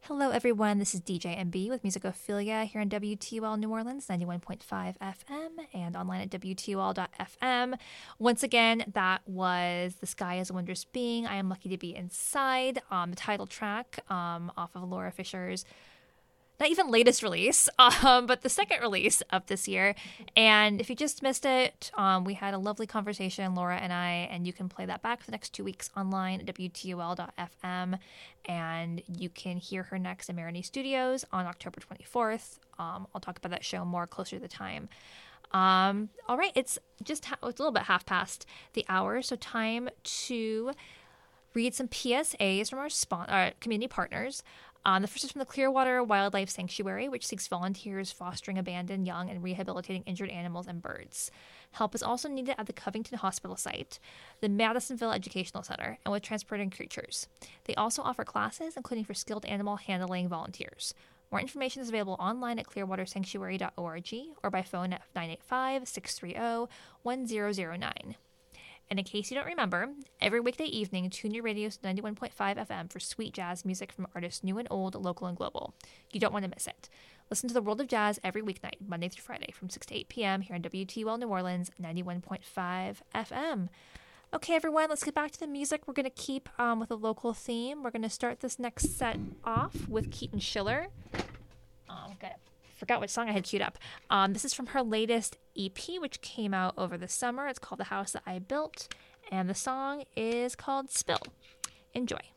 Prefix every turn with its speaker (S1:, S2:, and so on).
S1: Hello, everyone. This is DJ MB with Musicophilia here on WTUL New Orleans, 91.5 FM, and online at WTUL.FM. Once again, that was The Sky is a Wondrous Being, I Am Lucky to Be Inside, the title track off of Laura Fisher's not even latest release, but the second release of this year. And if you just missed it, we had a lovely conversation, Laura and I, and you can play that back for the next 2 weeks online at WTUL.FM. And you can hear her next at Maroney Studios on October 24th. I'll talk about that show more closer to the time. All right, it's just it's a little bit half past the hour, so time to read some PSAs from our community partners. The first is from the Clearwater Wildlife Sanctuary, which seeks volunteers fostering abandoned young and rehabilitating injured animals and birds. Help is also needed at the Covington Hospital site, the Madisonville Educational Center, and with transporting creatures. They also offer classes, including for skilled animal handling volunteers. More information is available online at clearwatersanctuary.org or by phone at 985-630-1009. And in case you don't remember, every weekday evening, tune your radio to 91.5 FM for sweet jazz music from artists new and old, local and global. You don't want to miss it. Listen to the World of Jazz every weeknight, Monday through Friday, from 6 to 8 p.m. here on WTUL New Orleans, 91.5 FM. Okay, everyone, let's get back to the music. We're going to keep with a local theme. We're going to start this next set off with Keaton Schiller. Forgot which song I had queued up. This is from her latest EP, which came out over the summer. It's called The House That I Built, and the song is called Spill. Enjoy.